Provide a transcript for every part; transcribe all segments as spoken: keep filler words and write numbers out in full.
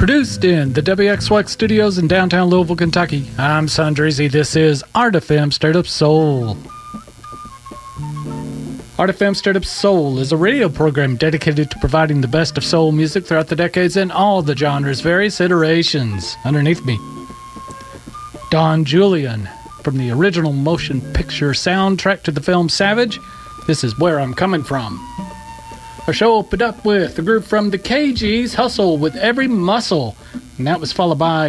Produced in the W X W X studios in downtown Louisville, Kentucky. I'm Sundreezy. This is Art F M Straight Up Soul. Art F M Straight Up Soul is a radio program dedicated to providing the best of soul music throughout the decades in all the genres, various iterations. Underneath me, Don Julian from the original motion picture soundtrack to the film Savage. This is Where I'm Coming From. Our show opened up with a group from the K Gs, Hustle with Every Muscle. And that was followed by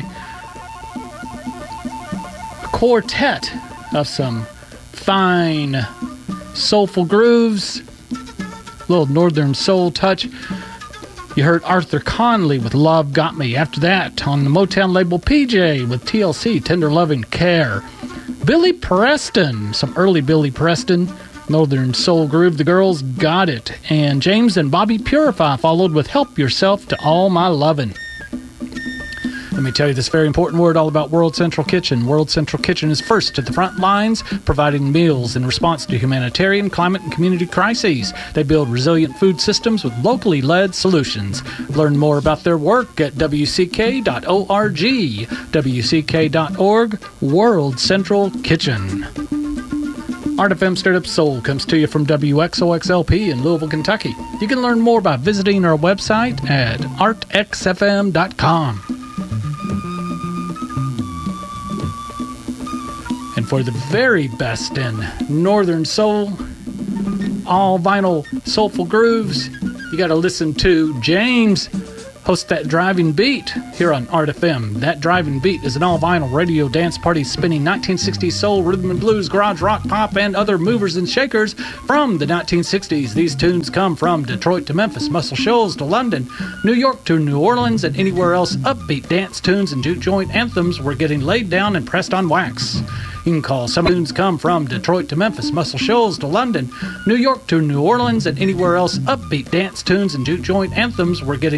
a quartet of some fine, soulful grooves, a little northern soul touch. You heard Arthur Conley with Love Got Me. After that, on the Motown label, P J with T L C, Tender Loving Care. Billy Preston, some early Billy Preston, Northern Soul Groove, The Girls Got It. And James and Bobby Purify followed with Help Yourself to All My Lovin'. Let me tell you this very important word all about World Central Kitchen. World Central Kitchen is first at the front lines, providing meals in response to humanitarian, climate, and community crises. They build resilient food systems with locally led solutions. Learn more about their work at W C K dot org. W C K dot org, World Central Kitchen. Art F M Straight Up Soul comes to you from W X O X L P in Louisville, Kentucky. You can learn more by visiting our website at art x f m dot com. And for the very best in Northern Soul, all vinyl soulful grooves, you got to listen to James host That Driving Beat here on Art F M. That Driving Beat is an all-vinyl radio dance party spinning nineteen sixties soul, rhythm and blues, garage rock, pop, and other movers and shakers from the nineteen sixties. These tunes come from Detroit to Memphis, Muscle Shoals to London, New York to New Orleans, and anywhere else upbeat dance tunes and juke joint anthems were getting laid down and pressed on wax. You can call some tunes come from Detroit to Memphis, Muscle Shoals to London, New York to New Orleans, and anywhere else upbeat dance tunes and juke joint anthems were getting